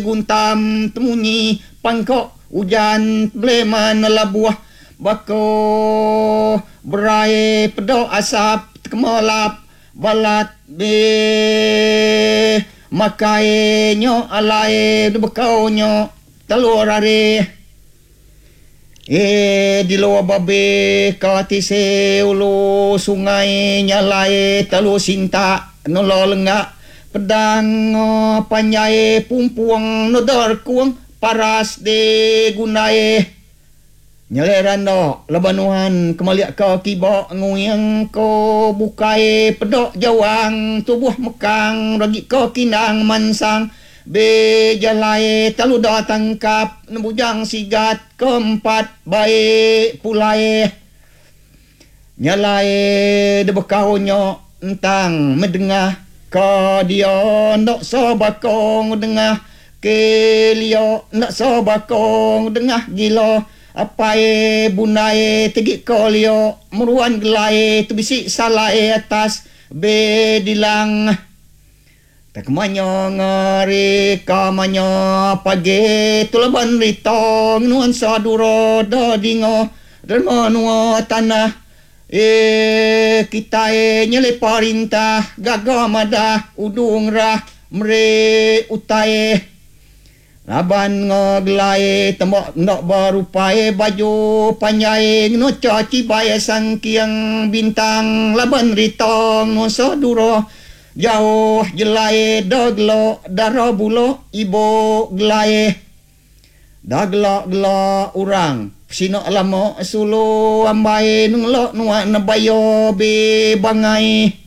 guntam temunyi pangkok hujan bleman labuah bako berai pedok asap kemalap balat be makai nyo alai bekau nyo telur are di luar babe katise ulu sungai nyalai telu sinta nolo lenggak pedang panjai pumpuang nodor kuang paras de gunai nyaleran do labanuhan kemaliak kau kibok nguyang ko bukai pedok jawang tubuh mekang ragi ko kinang mansang be jalai telu do tangkap nebujang sigat keempat baik pulai nyalai de bekau nyo entang medengah ka dia ndak sabakong dengah ke lio ndak sabakong dengah gilo apai bunai tegi ko lio meruan gelai tu bisik salai atas be dilang tak manyo ngari ka manyo pagi tulaban ritong nuan saduro do dingo derma nuo tanah kita nyele parintah gagamada udung rah mre utai laban ngoglai tembok ndok barupai baju panjai no caci baya sangkiang bintang laban ritong no saduro jauh jelai doglo daro bulo ibo glai daglo urang sino lamo sulu ambai nunglo nuwa nabayo be bangai